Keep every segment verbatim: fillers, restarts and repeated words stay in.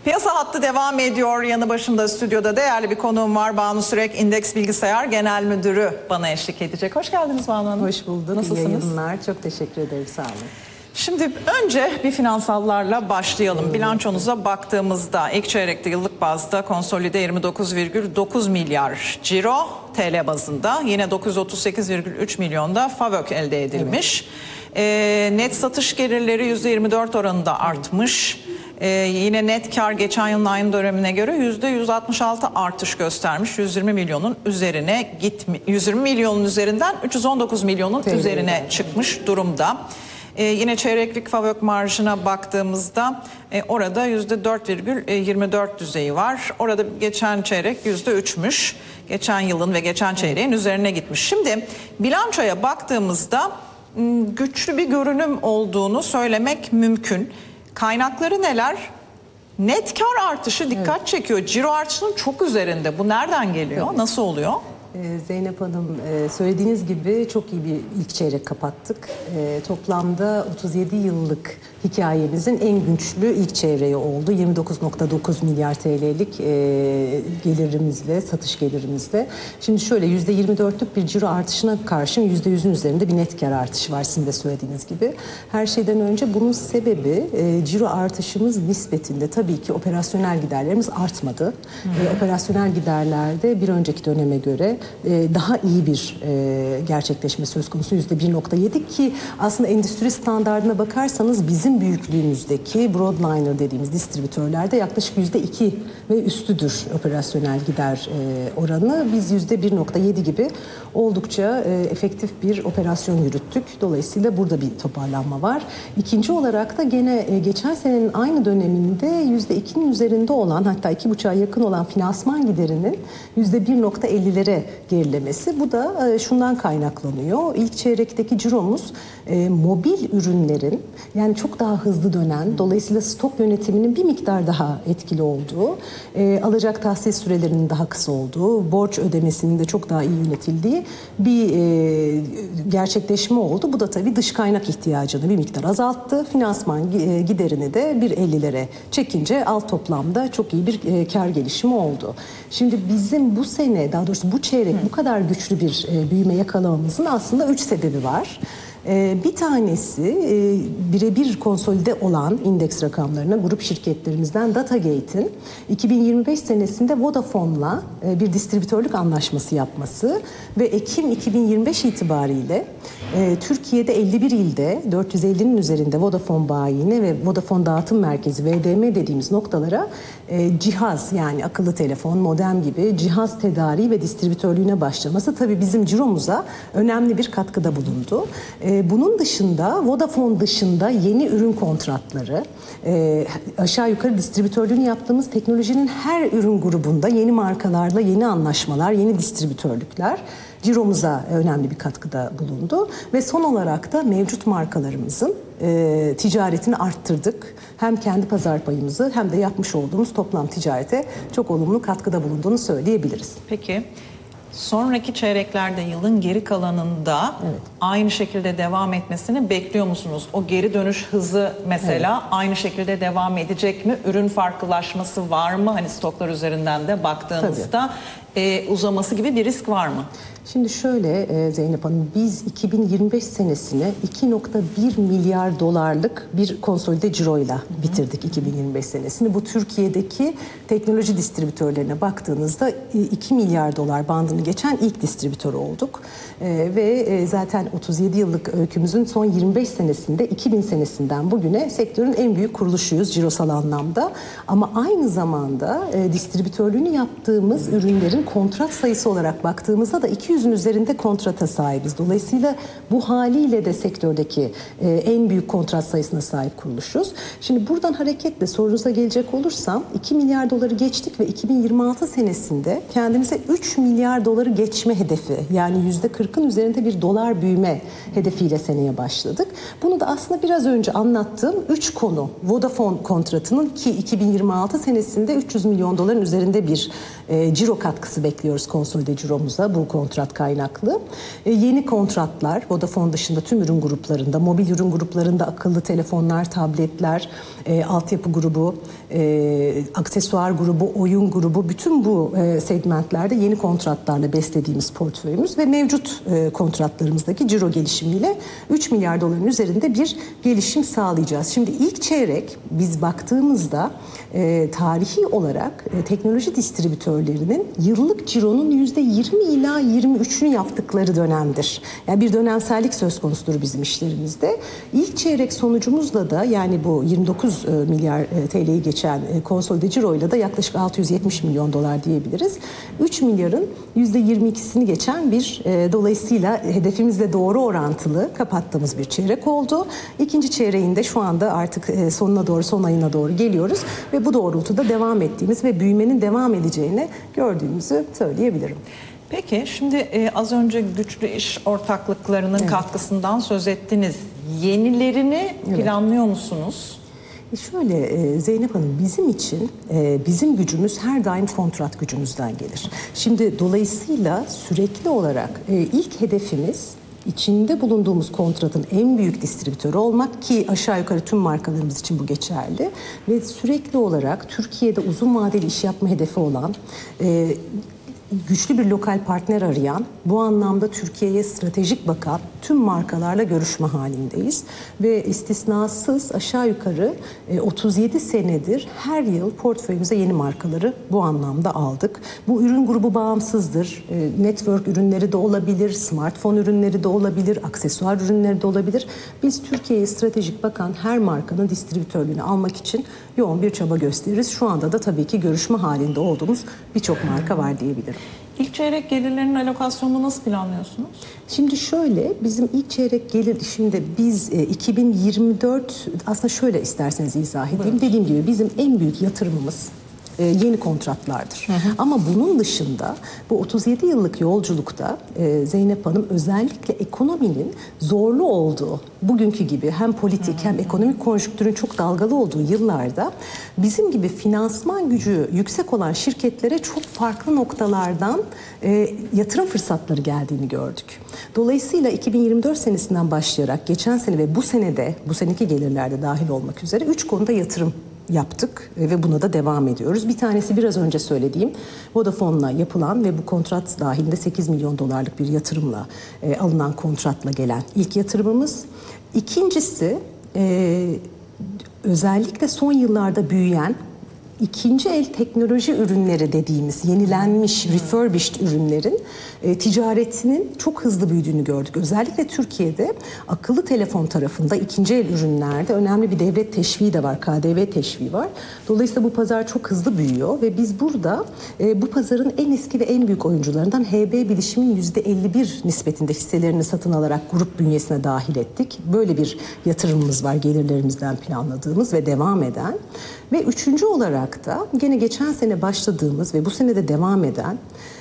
Piyasa hattı devam ediyor. Yanı başımda stüdyoda değerli bir konuğum var. Banu Sürek, İndeks Bilgisayar Genel Müdürü bana eşlik edecek. Hoş geldiniz Banu Hanım. Hoş bulduk. Nasılsınız? İyi yayınlar. Çok teşekkür ederim. Sağ olun. Şimdi önce bir finansallarla başlayalım. Hmm. Bilançonuza baktığımızda ilk çeyrekte yıllık bazda konsolide yirmi dokuz virgül dokuz milyar ciro T L bazında. Yine dokuz yüz otuz sekiz virgül üç milyonda FAVÖK elde edilmiş. Evet. Ee, net satış gelirleri yüzde yirmi dört oranında artmış. Ee, yine net kar geçen yılın aynı dönemine göre yüzde yüz altmış altı artış göstermiş. yüz yirmi milyonun üzerine gitmi, yüz yirmi milyonun üzerinden üç yüz on dokuz milyonun T L üzerine çıkmış durumda. Ee, yine çeyreklik FAVÖK marjına baktığımızda e, orada yüzde dört virgül yirmi dört düzeyi var. Orada geçen çeyrek yüzde üçmüş. Geçen yılın ve geçen çeyreğin üzerine gitmiş. Şimdi bilançoya baktığımızda güçlü bir görünüm olduğunu söylemek mümkün. Kaynakları neler? Net kar artışı dikkat evet. çekiyor. Ciro artışının çok üzerinde. Bu nereden geliyor? Evet. Nasıl oluyor? Zeynep Hanım, söylediğiniz gibi çok iyi bir ilk çeyrek kapattık. Toplamda otuz yedi yıllık hikayemizin en güçlü ilk çeyreği oldu. yirmi dokuz virgül dokuz milyar T L'lik gelirimizle, satış gelirimizle. Şimdi şöyle yüzde yirmi dörtlük bir ciro artışına karşın yüzde yüzün üzerinde bir net kar artışı var sizin de söylediğiniz gibi. Her şeyden önce bunun sebebi ciro artışımız nispetinde tabii ki operasyonel giderlerimiz artmadı. Hmm. Operasyonel giderlerde bir önceki döneme göre daha iyi bir gerçekleşme söz konusu yüzde bir virgül yedi ki aslında endüstri standardına bakarsanız bizim büyüklüğümüzdeki broadliner dediğimiz distribütörlerde yaklaşık yüzde iki ve üstüdür operasyonel gider oranı. Biz yüzde bir virgül yedi gibi oldukça efektif bir operasyon yürüttük. Dolayısıyla burada bir toparlanma var. İkinci olarak da gene geçen senenin aynı döneminde yüzde ikinin üzerinde olan hatta iki buçuğa yakın olan finansman giderinin yüzde bir virgül ellilere gerilemesi. Bu da şundan kaynaklanıyor. İlk çeyrekteki ciromuz e, mobil ürünlerin yani çok daha hızlı dönen, dolayısıyla stok yönetiminin bir miktar daha etkili olduğu, e, alacak tahsil sürelerinin daha kısa olduğu, borç ödemesinin de çok daha iyi yönetildiği bir e, gerçekleşme oldu. Bu da tabii dış kaynak ihtiyacını bir miktar azalttı. Finansman giderini de bir ellilere çekince alt toplamda çok iyi bir e, kar gelişimi oldu. Şimdi bizim bu sene, daha doğrusu bu çeyrek bu kadar güçlü bir e, büyüme yakalamamızın aslında üç sebebi var. E, bir tanesi e, birebir konsolide olan indeks rakamlarına grup şirketlerimizden Datagate'in iki bin yirmi beş senesinde Vodafone'la e, bir distribütörlük anlaşması yapması ve Ekim iki bin yirmi beş itibariyle e, Türkiye'de elli bir ilde dört yüz ellinin üzerinde Vodafone bayine ve Vodafone dağıtım merkezi V D M dediğimiz noktalara e, cihaz yani akıllı telefon, modem gibi cihaz tedariği ve distribütörlüğüne başlaması tabii bizim ciromuza önemli bir katkıda bulundu. E, bunun dışında Vodafone dışında yeni ürün kontratları, e, aşağı yukarı distribütörlüğünü yaptığımız teknolojinin her ürün grubunda yeni markalarla yeni anlaşmalar, yeni distribütörlükler ciromuza önemli bir katkıda bulundu. Ve son olarak da mevcut markalarımızın e, ticaretini arttırdık. Hem kendi pazar payımızı hem de yapmış olduğumuz toplam ticarete çok olumlu katkıda bulunduğunu söyleyebiliriz. Peki. Sonraki çeyreklerde yılın geri kalanında evet. aynı şekilde devam etmesini bekliyor musunuz? O geri dönüş hızı mesela evet. aynı şekilde devam edecek mi? Ürün farklılaşması var mı? Hani stoklar üzerinden de baktığınızda e, uzaması gibi bir risk var mı? Şimdi şöyle Zeynep Hanım, biz iki bin yirmi beş senesini iki virgül bir milyar dolarlık bir konsolide ciroyla bitirdik iki bin yirmi beş senesini. Bu Türkiye'deki teknoloji distribütörlerine baktığınızda iki milyar dolar bandını geçen ilk distribütör olduk. Ve zaten otuz yedi yıllık öykümüzün son yirmi beş senesinde iki bin senesinden bugüne sektörün en büyük kuruluşuyuz cirosal anlamda. Ama aynı zamanda distribütörlüğünü yaptığımız ürünlerin kontrat sayısı olarak baktığımızda da iki yüzün üzerinde kontrata sahibiz. Dolayısıyla bu haliyle de sektördeki e, en büyük kontrat sayısına sahip kuruluşuz. Şimdi buradan hareketle sorunuza gelecek olursam iki milyar doları geçtik ve iki bin yirmi altı senesinde kendimize üç milyar doları geçme hedefi yani yüzde kırkın üzerinde bir dolar büyüme hedefiyle seneye başladık. Bunu da aslında biraz önce anlattığım üç konu Vodafone kontratının ki iki bin yirmi altı senesinde üç yüz milyon doların üzerinde bir e, ciro katkısı bekliyoruz konsolide ciromuza bu kontrat kaynaklı. E, yeni kontratlar Vodafone dışında tüm ürün gruplarında, mobil ürün gruplarında akıllı telefonlar, tabletler, e, altyapı grubu, e, aksesuar grubu, oyun grubu, bütün bu e, segmentlerde yeni kontratlarla beslediğimiz portföyümüz ve mevcut e, kontratlarımızdaki ciro gelişimiyle üç milyar doların üzerinde bir gelişim sağlayacağız. Şimdi ilk çeyrek biz baktığımızda e, tarihi olarak e, teknoloji distribütörlerinin yıllık cironun yüzde yirmi ila yirmi üçünü yaptıkları dönemdir. Yani bir dönemsellik söz konusudur bizim işlerimizde. İlk çeyrek sonucumuzla da yani bu yirmi dokuz milyar T L'yi geçen konsolide ciroyla da yaklaşık altı yüz yetmiş milyon dolar diyebiliriz. üç milyarın yüzde yirmi ikisini geçen bir e, dolayısıyla hedefimizle doğru orantılı kapattığımız bir çeyrek oldu. İkinci çeyreğinde şu anda artık e, sonuna doğru, son ayına doğru geliyoruz ve bu doğrultuda devam ettiğimiz ve büyümenin devam edeceğini gördüğümüzü söyleyebilirim. Peki şimdi e, az önce güçlü iş ortaklıklarının evet. katkısından söz ettiniz. Yenilerini evet. planlıyor musunuz? E şöyle e, Zeynep Hanım, bizim için e, bizim gücümüz her daim kontrat gücümüzden gelir. Şimdi dolayısıyla sürekli olarak e, ilk hedefimiz içinde bulunduğumuz kontratın en büyük distribütörü olmak ki aşağı yukarı tüm markalarımız için bu geçerli ve sürekli olarak Türkiye'de uzun vadeli iş yapma hedefi olan e, güçlü bir lokal partner arayan, bu anlamda Türkiye'ye stratejik bakan tüm markalarla görüşme halindeyiz. Ve istisnasız aşağı yukarı otuz yedi senedir her yıl portföyümüze yeni markaları bu anlamda aldık. Bu ürün grubu bağımsızdır. Network ürünleri de olabilir, smartphone ürünleri de olabilir, aksesuar ürünleri de olabilir. Biz Türkiye'ye stratejik bakan her markanın distribütörlüğünü almak için yoğun bir çaba gösteririz. Şu anda da tabii ki görüşme halinde olduğumuz birçok marka var diyebilirim. İlk çeyrek gelirlerinin alokasyonunu nasıl planlıyorsunuz? Şimdi şöyle, bizim ilk çeyrek gelir, şimdi biz iki bin yirmi dört, aslında şöyle isterseniz izah edeyim. Buyurun. Dediğim gibi bizim en büyük yatırımımız yeni kontratlardır. Hı hı. Ama bunun dışında bu otuz yedi yıllık yolculukta e, Zeynep Hanım özellikle ekonominin zorlu olduğu, bugünkü gibi hem politik hı hı. hem ekonomik konjonktürün çok dalgalı olduğu yıllarda bizim gibi finansman gücü yüksek olan şirketlere çok farklı noktalardan e, yatırım fırsatları geldiğini gördük. Dolayısıyla iki bin yirmi dört senesinden başlayarak geçen sene ve bu senede, bu seneki gelirlerde dahil olmak üzere üç konuda yatırım yaptık ve buna da devam ediyoruz. Bir tanesi biraz önce söylediğim Vodafone'la yapılan ve bu kontrat dahilinde sekiz milyon dolarlık bir yatırımla e, alınan kontratla gelen ilk yatırımımız. İkincisi e, özellikle son yıllarda büyüyen İkinci el teknoloji ürünleri dediğimiz yenilenmiş, refurbished ürünlerin e, ticaretinin çok hızlı büyüdüğünü gördük. Özellikle Türkiye'de akıllı telefon tarafında ikinci el ürünlerde önemli bir devlet teşviği de var, K D V teşviği var. Dolayısıyla bu pazar çok hızlı büyüyor ve biz burada e, bu pazarın en eski ve en büyük oyuncularından H B Bilişim'in yüzde elli bir nispetinde hisselerini satın alarak grup bünyesine dahil ettik. Böyle bir yatırımımız var, gelirlerimizden planladığımız ve devam eden. Ve üçüncü olarak da gene geçen sene başladığımız ve bu sene de devam eden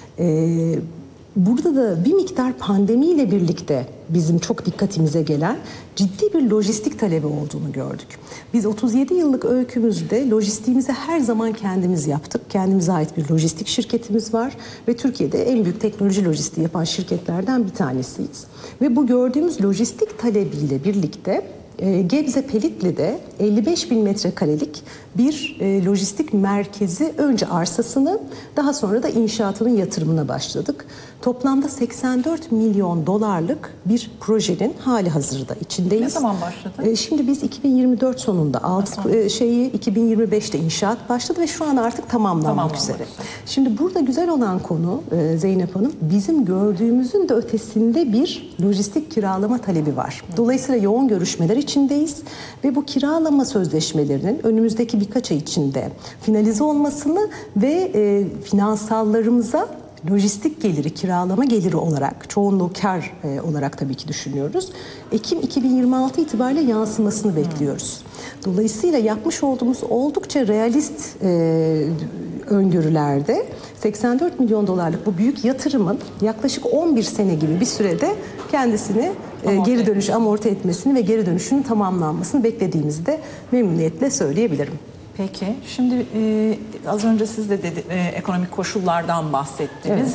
e, burada da bir miktar pandemiyle birlikte bizim çok dikkatimize gelen ciddi bir lojistik talebi olduğunu gördük. Biz otuz yedi yıllık öykümüzde lojistiğimizi her zaman kendimiz yaptık. Kendimize ait bir lojistik şirketimiz var ve Türkiye'de en büyük teknoloji lojistiği yapan şirketlerden bir tanesiyiz. Ve bu gördüğümüz lojistik talebiyle birlikte Gebze Pelitli'de elli beş bin metrekarelik bir e, lojistik merkezi önce arsasını daha sonra da inşaatının yatırımına başladık. Toplamda seksen dört milyon dolarlık bir projenin hali hazırda içindeyiz. Ne zaman başladı? E, şimdi biz iki bin yirmi dört sonunda aldık e, şeyi, iki bin yirmi beşte inşaat başladı ve şu an artık tamamlanmak, tamamlanmak üzere. üzere. Şimdi burada güzel olan konu e, Zeynep Hanım, bizim gördüğümüzün de ötesinde bir lojistik kiralama talebi var. Dolayısıyla yoğun görüşmeler içindeyiz ve bu kiralama sözleşmelerinin önümüzdeki birkaç ay içinde finalize olmasını ve e, finansallarımıza lojistik geliri, kiralama geliri olarak, çoğunluğu kar e, olarak tabii ki düşünüyoruz. Ekim iki bin yirmi altı itibariyle yansımasını bekliyoruz. Dolayısıyla yapmış olduğumuz oldukça realist e, öngörülerde seksen dört milyon dolarlık bu büyük yatırımın yaklaşık on bir sene gibi bir sürede kendisini e, geri dönüş amorti etmesini ve geri dönüşünün tamamlanmasını beklediğimizi de memnuniyetle söyleyebilirim. Peki, şimdi e, az önce siz de dedi, e, ekonomik koşullardan bahsettiniz. Evet.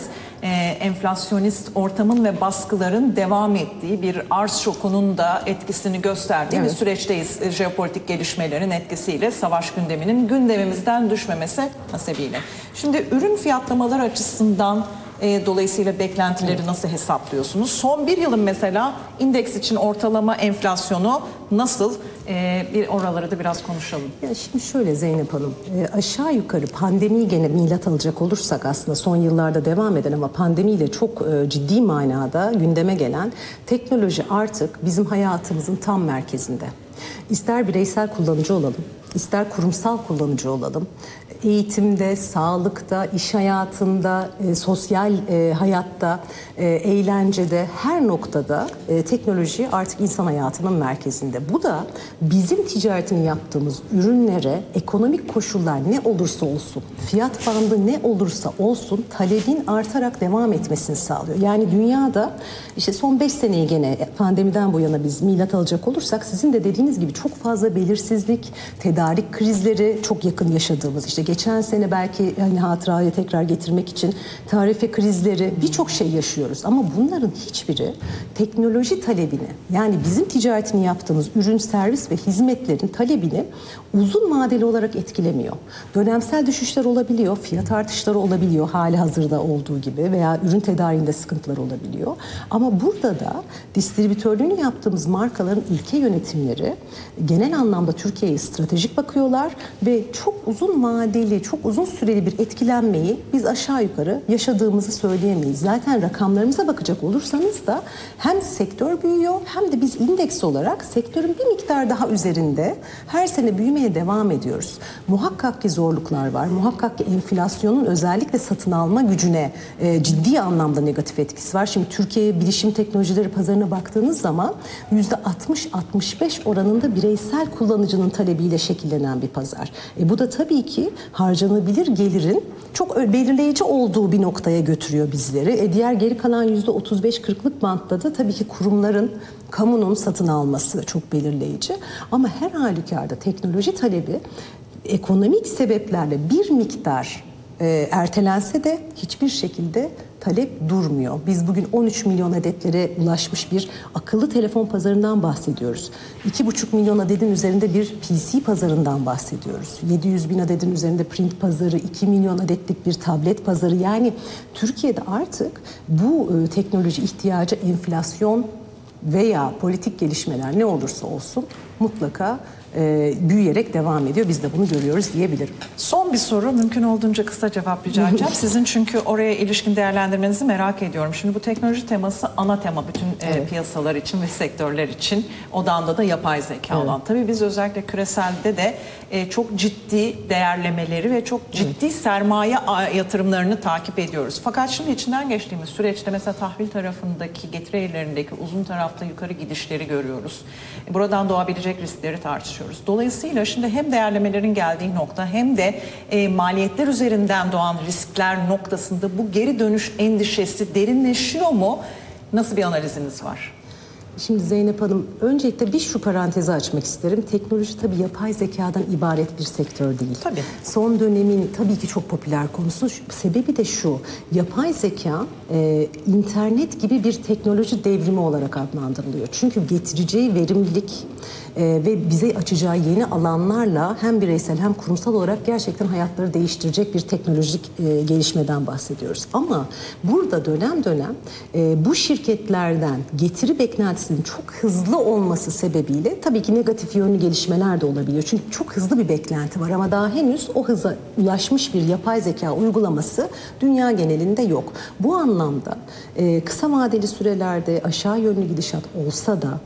e, enflasyonist ortamın ve baskıların devam ettiği bir arz şokunun da etkisini gösterdiği Evet. bir süreçteyiz. E, jeopolitik gelişmelerin etkisiyle savaş gündeminin gündemimizden düşmemesi hasebiyle. Şimdi ürün fiyatlamalar açısından E, dolayısıyla beklentileri evet. nasıl hesaplıyorsunuz? Son bir yılın mesela indeks için ortalama enflasyonu nasıl? E, bir oraları da biraz konuşalım. Ya şimdi şöyle Zeynep Hanım, e, aşağı yukarı pandemiyi gene milat alacak olursak aslında son yıllarda devam eden ama pandemiyle çok e, ciddi manada gündeme gelen teknoloji artık bizim hayatımızın tam merkezinde. İster bireysel kullanıcı olalım, ister kurumsal kullanıcı olalım. Eğitimde, sağlıkta, iş hayatında, e, sosyal e, hayatta, e, eğlencede her noktada e, teknoloji artık insan hayatının merkezinde. Bu da bizim ticaretini yaptığımız ürünlere ekonomik koşullar ne olursa olsun, fiyat bandı ne olursa olsun talebin artarak devam etmesini sağlıyor. Yani dünyada işte son beş seneyi gene pandemiden bu yana biz milat alacak olursak sizin de dediğiniz gibi çok fazla belirsizlik, tedarik krizleri çok yakın yaşadığımız işte geçen sene belki hani hatıraya tekrar getirmek için tarife krizleri birçok şey yaşıyoruz ama bunların hiçbiri teknoloji talebini yani bizim ticaretini yaptığımız ürün, servis ve hizmetlerin talebini uzun vadeli olarak etkilemiyor. Dönemsel düşüşler olabiliyor, fiyat artışları olabiliyor hali hazırda olduğu gibi veya ürün tedariğinde sıkıntılar olabiliyor. Ama burada da distribütörlüğünü yaptığımız markaların ülke yönetimleri genel anlamda Türkiye'ye stratejik bakıyorlar ve çok uzun vadeli, çok uzun süreli bir etkilenmeyi biz aşağı yukarı yaşadığımızı söyleyemeyiz. Zaten rakamlarımıza bakacak olursanız da hem sektör büyüyor hem de biz indeks olarak sektörün bir miktar daha üzerinde her sene büyümeye devam ediyoruz. Muhakkak ki zorluklar var. Muhakkak ki enflasyonun özellikle satın alma gücüne e, ciddi anlamda negatif etkisi var. Şimdi Türkiye bilişim teknolojileri pazarına baktığınız zaman yüzde altmış altmış beş oranında bireysel kullanıcının talebiyle şekillenen bir pazar. E, bu da tabii ki harcanabilir gelirin çok belirleyici olduğu bir noktaya götürüyor bizleri. E, diğer geri kalan yüzde otuz beş kırklık bantta da tabii ki kurumların, kamunun satın alması çok belirleyici. Ama her halükarda teknoloji talebi ekonomik sebeplerle bir miktar e, ertelense de hiçbir şekilde talep durmuyor. Biz bugün on üç milyon adetlere ulaşmış bir akıllı telefon pazarından bahsediyoruz. iki buçuk milyon adetin üzerinde bir P C pazarından bahsediyoruz. yedi yüz bin adetin üzerinde print pazarı, iki milyon adetlik bir tablet pazarı. Yani Türkiye'de artık bu e, teknoloji ihtiyacı enflasyon veya politik gelişmeler ne olursa olsun mutlaka e, büyüyerek devam ediyor. Biz de bunu görüyoruz diyebilirim. Son bir soru, mümkün olduğunca kısa cevap rica edeceğim. Sizin çünkü oraya ilişkin değerlendirmenizi merak ediyorum. Şimdi bu teknoloji teması ana tema bütün evet. e, piyasalar için ve sektörler için. Odağında da yapay zeka evet. olan. Tabii biz özellikle küreselde de e, çok ciddi değerlemeleri ve çok ciddi evet. sermaye yatırımlarını takip ediyoruz. Fakat şimdi içinden geçtiğimiz süreçte mesela tahvil tarafındaki, getiri eğrilerindeki uzun tarafta yukarı gidişleri görüyoruz. Buradan doğabilecek riskleri tartışıyoruz. Dolayısıyla şimdi hem değerlemelerin geldiği nokta hem de e, maliyetler üzerinden doğan riskler noktasında bu geri dönüş endişesi derinleşiyor mu? Nasıl bir analiziniz var? Şimdi Zeynep Hanım, öncelikle bir şu parantezi açmak isterim. Teknoloji tabii yapay zekadan ibaret bir sektör değil. Tabii. Son dönemin tabii ki çok popüler konusu. Sebebi de şu, yapay zeka e, internet gibi bir teknoloji devrimi olarak adlandırılıyor. Çünkü getireceği verimlilik e, ve bize açacağı yeni alanlarla hem bireysel hem kurumsal olarak gerçekten hayatları değiştirecek bir teknolojik e, gelişmeden bahsediyoruz. Ama burada dönem dönem e, bu şirketlerden getiri beklentisi çok hızlı olması sebebiyle tabii ki negatif yönlü gelişmeler de olabiliyor. Çünkü çok hızlı bir beklenti var ama daha henüz o hıza ulaşmış bir yapay zeka uygulaması dünya genelinde yok. Bu anlamda e, kısa vadeli sürelerde aşağı yönlü gidişat olsa da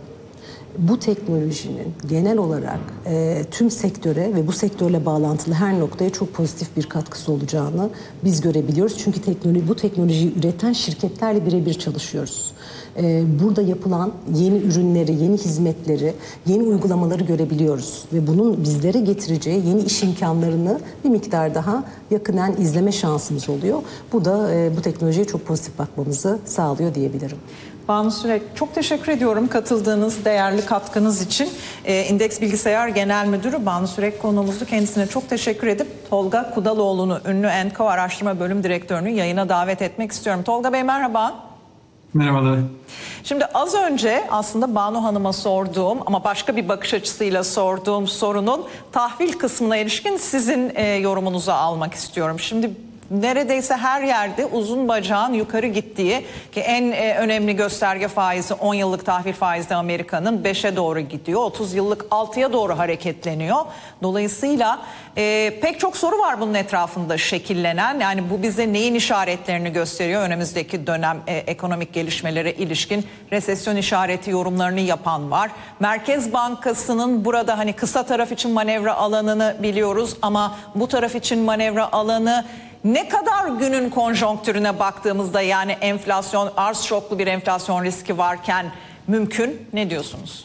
bu teknolojinin genel olarak e, tüm sektöre ve bu sektörle bağlantılı her noktaya çok pozitif bir katkısı olacağını biz görebiliyoruz. Çünkü teknoloji, bu teknolojiyi üreten şirketlerle birebir çalışıyoruz. E, burada yapılan yeni ürünleri, yeni hizmetleri, yeni uygulamaları görebiliyoruz. Ve bunun bizlere getireceği yeni iş imkanlarını bir miktar daha yakından izleme şansımız oluyor. Bu da e, bu teknolojiye çok pozitif bakmamızı sağlıyor diyebilirim. Banu Sürek, çok teşekkür ediyorum katıldığınız değerli katkınız için. Ee, İndeks Bilgisayar Genel Müdürü Banu Sürek konuğumuzdu. Kendisine çok teşekkür edip Tolga Kudaloğlu'nu, ünlü Enko Araştırma Bölüm Direktörünü yayına davet etmek istiyorum. Tolga Bey merhaba. Merhabalar. Şimdi az önce aslında Banu Hanım'a sorduğum ama başka bir bakış açısıyla sorduğum sorunun tahvil kısmına ilişkin sizin e, yorumunuzu almak istiyorum. Şimdi neredeyse her yerde uzun bacağın yukarı gittiği ki en e, önemli gösterge faizi on yıllık tahvil faizi Amerika'nın beşe doğru gidiyor. otuz yıllık altıya doğru hareketleniyor. Dolayısıyla e, pek çok soru var bunun etrafında şekillenen. Yani bu bize neyin işaretlerini gösteriyor? Önümüzdeki dönem e, ekonomik gelişmelere ilişkin resesyon işareti yorumlarını yapan var. Merkez Bankası'nın burada hani kısa taraf için manevra alanını biliyoruz ama bu taraf için manevra alanı ne kadar günün konjonktürüne baktığımızda, yani enflasyon, arz şoklu bir enflasyon riski varken mümkün? Ne diyorsunuz?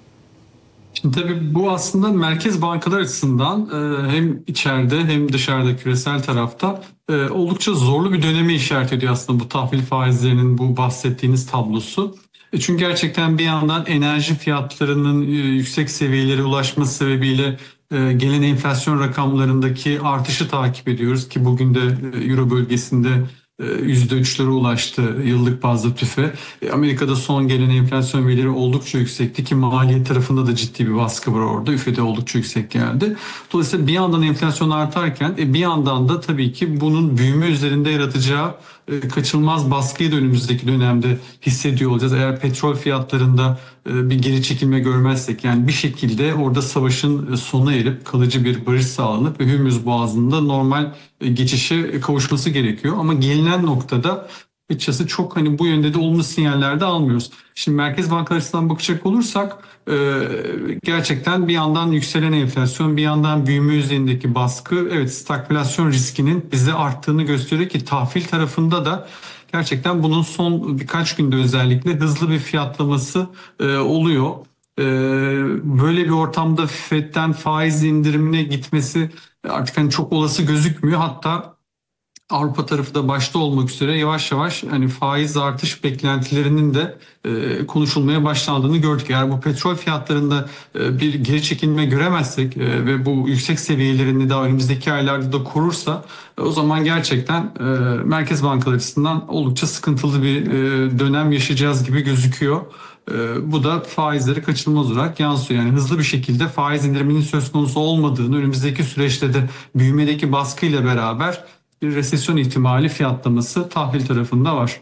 Şimdi tabii bu aslında merkez bankalar açısından hem içeride hem dışarıda küresel tarafta oldukça zorlu bir dönemi işaret ediyor aslında bu tahvil faizlerinin bu bahsettiğiniz tablosu. Çünkü gerçekten bir yandan enerji fiyatlarının yüksek seviyelere ulaşması sebebiyle gelen enflasyon rakamlarındaki artışı takip ediyoruz ki bugün de Euro bölgesinde yüzde üçlere ulaştı yıllık bazda tüfe. Amerika'da son gelen enflasyon verileri oldukça yüksekti ki maliyet tarafında da ciddi bir baskı var orada. Üfe de oldukça yüksek geldi. Dolayısıyla bir yandan enflasyon artarken bir yandan da tabii ki bunun büyüme üzerinde yaratacağı kaçınılmaz baskıyı da önümüzdeki dönemde hissediyor olacağız. Eğer petrol fiyatlarında bir geri çekilme görmezsek, yani bir şekilde orada savaşın sona erip kalıcı bir barış sağlanıp ve Hürmüz Boğazı'nda normal geçişe kavuşması gerekiyor. Ama gelinen noktada açıkçası çok hani bu yönde de olumlu sinyaller de almıyoruz. Şimdi merkez bankaları açısından bakacak olursak gerçekten bir yandan yükselen enflasyon, bir yandan büyüme üzerindeki baskı, evet, stagflasyon riskinin bize arttığını gösteriyor ki tahvil tarafında da gerçekten bunun son birkaç günde özellikle hızlı bir fiyatlaması oluyor. Böyle bir ortamda Fed'den faiz indirimine gitmesi artık hani çok olası gözükmüyor. Hatta Avrupa tarafı da başta olmak üzere yavaş yavaş hani faiz artış beklentilerinin de e, konuşulmaya başlandığını gördük. Eğer bu petrol fiyatlarında e, bir geri çekilme göremezsek e, ve bu yüksek seviyelerini daha önümüzdeki aylarda da korursa e, o zaman gerçekten e, merkez bankaları açısından oldukça sıkıntılı bir e, dönem yaşayacağız gibi gözüküyor. E, bu da faizleri kaçınılmaz olarak yansıyor. Yani hızlı bir şekilde faiz indiriminin söz konusu olmadığını, önümüzdeki süreçte de büyümedeki baskıyla beraber bir resesyon ihtimali fiyatlaması tahvil tarafında var.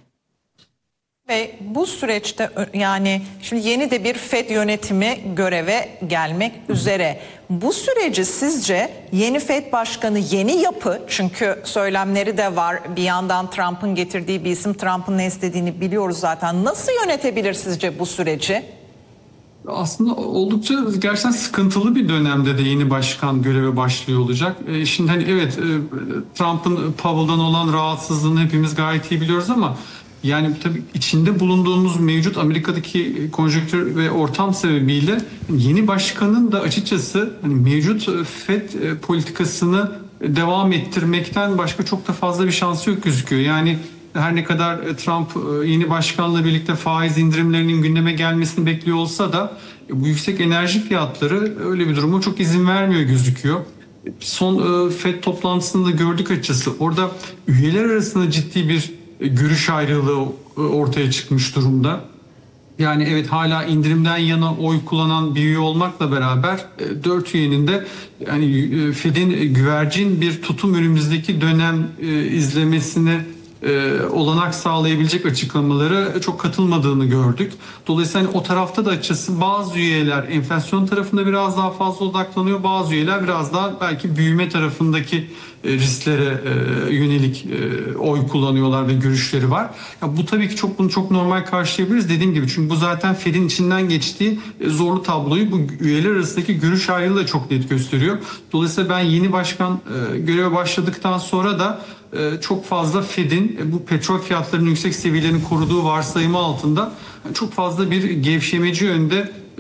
Ve bu süreçte yani şimdi yeni de bir Fed yönetimi göreve gelmek üzere. Bu süreci sizce yeni Fed Başkanı, yeni yapı, çünkü söylemleri de var, bir yandan Trump'ın getirdiği bir isim, Trump'ın ne istediğini biliyoruz zaten. Nasıl yönetebilir sizce bu süreci? Aslında oldukça gerçekten sıkıntılı bir dönemde de yeni başkan göreve başlıyor olacak. E, şimdi hani evet, e, Trump'ın Powell'dan olan rahatsızlığını hepimiz gayet iyi biliyoruz ama yani tabii içinde bulunduğumuz mevcut Amerika'daki konjonktür ve ortam sebebiyle yeni başkanın da açıkçası hani mevcut Fed politikasını devam ettirmekten başka çok da fazla bir şansı yok gözüküyor. Yani her ne kadar Trump yeni başkanla birlikte faiz indirimlerinin gündeme gelmesini bekliyor olsa da bu yüksek enerji fiyatları öyle bir duruma çok izin vermiyor gözüküyor. Son Fed toplantısında gördük açıkçası. Orada üyeler arasında ciddi bir görüş ayrılığı ortaya çıkmış durumda. Yani evet, hala indirimden yana oy kullanan bir üye olmakla beraber dört üyenin de yani Fed'in güvercin bir tutum önümüzdeki dönem izlemesine olanak sağlayabilecek açıklamaları çok katılmadığını gördük. Dolayısıyla hani o tarafta da açıkçası bazı üyeler enflasyon tarafında biraz daha fazla odaklanıyor. Bazı üyeler biraz daha belki büyüme tarafındaki risklere yönelik oy kullanıyorlar ve görüşleri var. Ya bu tabii ki çok bunu çok normal karşılayabiliriz dediğim gibi. Çünkü bu zaten Fed'in içinden geçtiği zorlu tabloyu bu üyeler arasındaki görüş ayrılığı da çok net gösteriyor. Dolayısıyla ben yeni başkan göreve başladıktan sonra da çok fazla Fed'in bu petrol fiyatlarının yüksek seviyelerini koruduğu varsayımı altında çok fazla bir gevşemeci yönde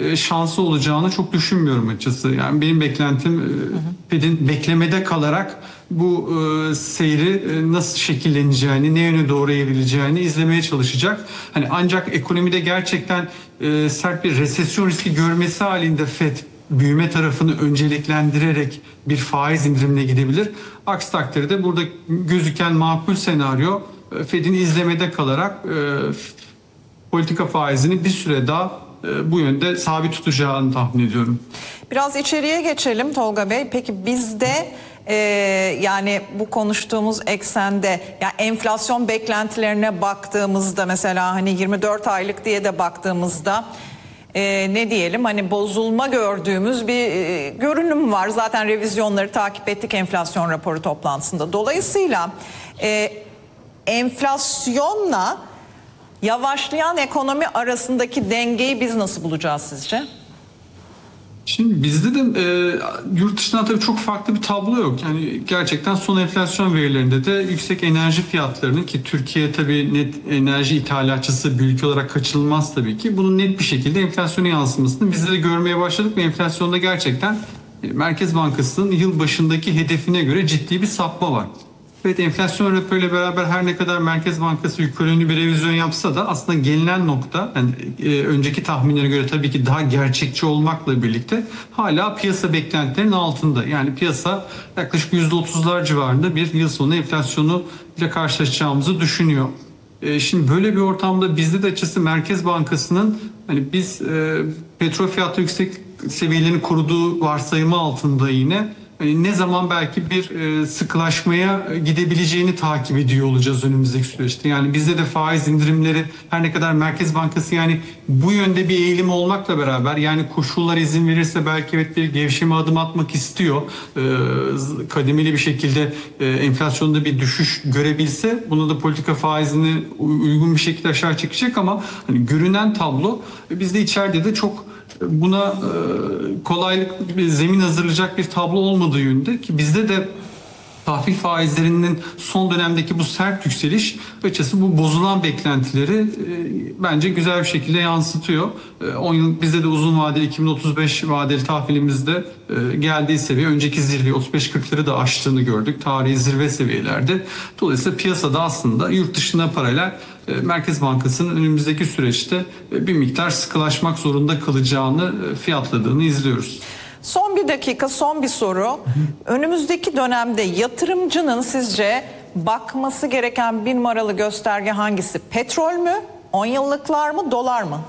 e, şansı olacağını çok düşünmüyorum açıkçası. Yani benim beklentim e, Fed'in beklemede kalarak bu e, seyri e, nasıl şekilleneceğini, ne yöne doğru evrileceğini izlemeye çalışacak. Hani ancak ekonomide gerçekten e, sert bir resesyon riski görmesi halinde Fed büyüme tarafını önceliklendirerek bir faiz indirimine gidebilir. Aksi takdirde burada gözüken makul senaryo e, Fed'in izlemede kalarak e, politika faizini bir süre daha e, bu yönde sabit tutacağını tahmin ediyorum. Biraz içeriye geçelim Tolga Bey. Peki bizde e, yani bu konuştuğumuz eksende yani enflasyon beklentilerine baktığımızda mesela hani yirmi dört aylık diye de baktığımızda e, ne diyelim hani bozulma gördüğümüz bir e, görünüm var. Zaten revizyonları takip ettik enflasyon raporu toplantısında. Dolayısıyla e, enflasyonla yavaşlayan ekonomi arasındaki dengeyi biz nasıl bulacağız sizce? Şimdi bizde de e, yurt dışından tabii çok farklı bir tablo yok. Yani gerçekten son enflasyon verilerinde de yüksek enerji fiyatlarının, ki Türkiye tabii net enerji ithalatçısı bir ülke olarak kaçınılmaz tabii ki, bunun net bir şekilde enflasyona yansımasını bizde de görmeye başladık ve enflasyonda gerçekten Merkez Bankası'nın yıl başındaki hedefine göre ciddi bir sapma var. Evet, enflasyon raporuyla beraber her ne kadar Merkez Bankası yukarı yönlü bir revizyon yapsa da aslında gelinen nokta yani e, önceki tahminlere göre tabii ki daha gerçekçi olmakla birlikte hala piyasa beklentilerinin altında. Yani piyasa yaklaşık yüzde otuzlar civarında bir yıl sonu enflasyonu ile karşılaşacağımızı düşünüyor. E, şimdi böyle bir ortamda bizde de açıkçası Merkez Bankası'nın hani biz e, petrol fiyatı yüksek seviyelerini koruduğu varsayımı altında yine hani ne zaman belki bir e, sıkılaşmaya gidebileceğini takip ediyor olacağız önümüzdeki süreçte. Yani bizde de faiz indirimleri her ne kadar Merkez Bankası yani bu yönde bir eğilim olmakla beraber yani koşullar izin verirse belki evet bir gevşeme adım atmak istiyor. E, kademeli bir şekilde e, enflasyonda bir düşüş görebilse bunu da politika faizini uygun bir şekilde aşağı çekecek ama hani görünen tablo bizde içeride de çok buna kolaylık bir zemin hazırlayacak bir tablo olmadığı yönde, ki bizde de tahvil faizlerinin son dönemdeki bu sert yükseliş açıkçası bu bozulan beklentileri e, bence güzel bir şekilde yansıtıyor. E, on yıl bizde de uzun vadeli iki bin otuz beş vadeli tahvilimizde e, geldiği seviye önceki zirve otuz beş kırkları da aştığını gördük. Tarihi zirve seviyelerde. Dolayısıyla piyasada aslında yurt dışına paralel e, Merkez Bankası'nın önümüzdeki süreçte e, bir miktar sıkılaşmak zorunda kalacağını e, fiyatladığını izliyoruz. Son bir dakika, son bir soru. Önümüzdeki dönemde yatırımcının sizce bakması gereken bir numaralı gösterge hangisi? Petrol mü, on yıllıklar mı, dolar mı?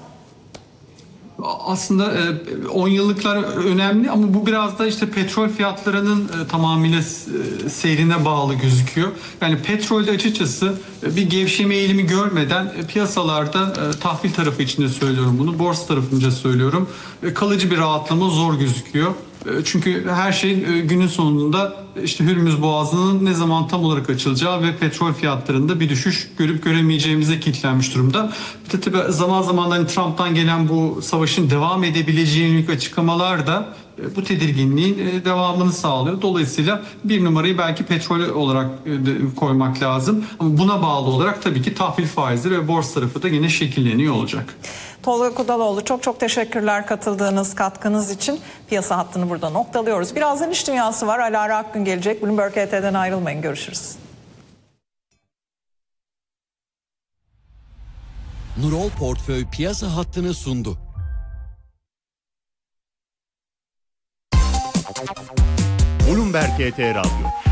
Aslında on yıllıklar önemli ama bu biraz da işte petrol fiyatlarının tamamıyla seyrine bağlı gözüküyor. Yani petrolde açıkçası bir gevşeme eğilimi görmeden piyasalarda tahvil tarafı içinde söylüyorum bunu, borsa tarafınca söylüyorum, kalıcı bir rahatlama zor gözüküyor. Çünkü her şey günün sonunda işte Hürmüz Boğazı'nın ne zaman tam olarak açılacağı ve petrol fiyatlarında bir düşüş görüp göremeyeceğimize kilitlenmiş durumda. Bir de tabii zaman zaman hani Trump'tan gelen bu savaşın devam edebileceğine yönelik açıklamalar da bu tedirginliğin devamını sağlıyor. Dolayısıyla bir numarayı belki petrol olarak koymak lazım. Ama buna bağlı olarak tabii ki tahvil faizleri ve borsa tarafı da yine şekilleniyor olacak. Tolga Kudaloğlu, çok çok teşekkürler katıldığınız, katkınız için. Piyasa hattını burada noktalıyoruz. Birazdan iş dünyası var. Alara Akgün gelecek. Bloomberg H T'den ayrılmayın. Görüşürüz. Nurol Portföy piyasa hattını sundu. Bloomberg H T Radyo.